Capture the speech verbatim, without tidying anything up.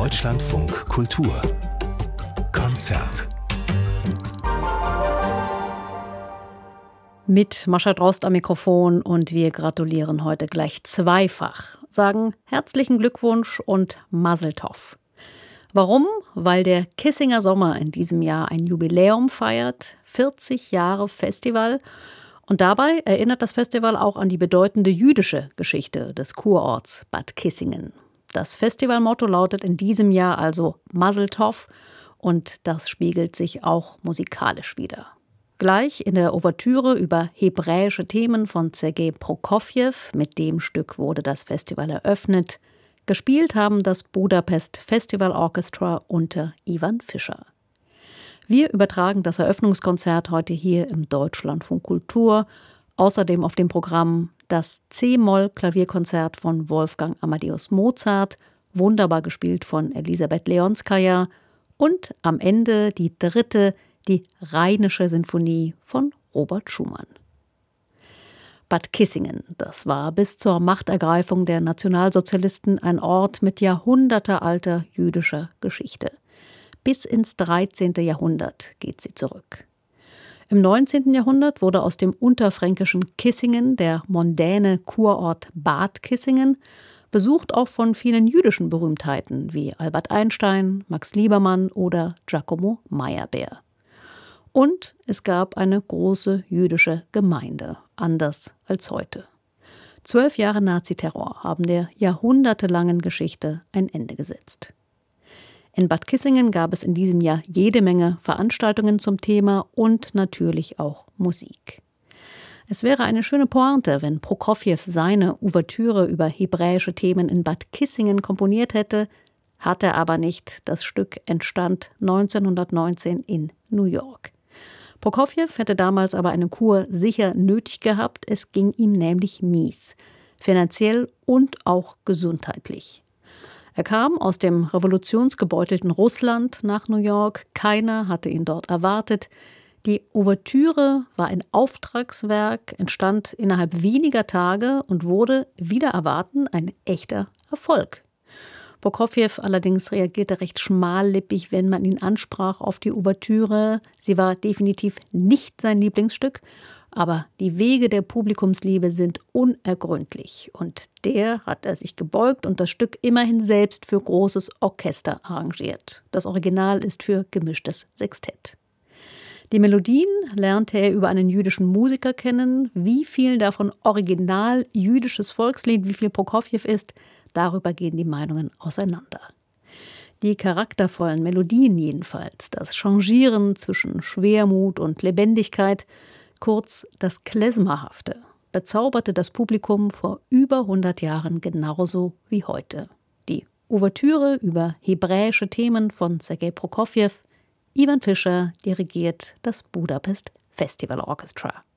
Deutschlandfunk Kultur Konzert. Mit Mascha Drost am Mikrofon und wir gratulieren heute gleich zweifach, sagen herzlichen Glückwunsch und Mazel Tov. Warum? Weil der Kissinger Sommer in diesem Jahr ein Jubiläum feiert, vierzig Jahre Festival. Und dabei erinnert das Festival auch an die bedeutende jüdische Geschichte des Kurorts Bad Kissingen. Das Festivalmotto lautet in diesem Jahr also Mazel Tov und das spiegelt sich auch musikalisch wider. Gleich in der Ouvertüre über hebräische Themen von Sergei Prokofjew, mit dem Stück wurde das Festival eröffnet. Gespielt haben das Budapest Festival Orchestra unter Ivan Fischer. Wir übertragen das Eröffnungskonzert heute hier im Deutschlandfunk Kultur. Außerdem auf dem Programm das C-Moll-Klavierkonzert von Wolfgang Amadeus Mozart, wunderbar gespielt von Elisabeth Leonskaja. Und am Ende die dritte, die Rheinische Sinfonie von Robert Schumann. Bad Kissingen, das war bis zur Machtergreifung der Nationalsozialisten ein Ort mit jahrhundertealter jüdischer Geschichte. Bis ins dreizehnte. Jahrhundert geht sie zurück. Im neunzehnten. Jahrhundert wurde aus dem unterfränkischen Kissingen der mondäne Kurort Bad Kissingen, besucht auch von vielen jüdischen Berühmtheiten wie Albert Einstein, Max Liebermann oder Giacomo Meyerbeer. Und es gab eine große jüdische Gemeinde, anders als heute. Zwölf Jahre Naziterror haben der jahrhundertelangen Geschichte ein Ende gesetzt. In Bad Kissingen gab es in diesem Jahr jede Menge Veranstaltungen zum Thema und natürlich auch Musik. Es wäre eine schöne Pointe, wenn Prokofjew seine Ouvertüre über hebräische Themen in Bad Kissingen komponiert hätte, hat er aber nicht. Das Stück entstand neunzehnhundertneunzehn in New York. Prokofjew hätte damals aber eine Kur sicher nötig gehabt, es ging ihm nämlich mies, finanziell und auch gesundheitlich. Er kam aus dem revolutionsgebeutelten Russland nach New York, keiner hatte ihn dort erwartet. Die Ouvertüre war ein Auftragswerk, entstand innerhalb weniger Tage und wurde, wider Erwarten, ein echter Erfolg. Prokofjew allerdings reagierte recht schmallippig, wenn man ihn ansprach auf die Ouvertüre. Sie war definitiv nicht sein Lieblingsstück, aber die Wege der Publikumsliebe sind unergründlich. Und der hat er sich gebeugt und das Stück immerhin selbst für großes Orchester arrangiert. Das Original ist für gemischtes Sextett. Die Melodien lernte er über einen jüdischen Musiker kennen. Wie viel davon original jüdisches Volkslied, wie viel Prokofjew ist, darüber gehen die Meinungen auseinander. Die charaktervollen Melodien jedenfalls, das Changieren zwischen Schwermut und Lebendigkeit, kurz das Klezmerhafte, bezauberte das Publikum vor über hundert Jahren genauso wie heute. Die Ouvertüre über hebräische Themen von Sergei Prokofjew. Ivan Fischer dirigiert das Budapest Festival Orchestra.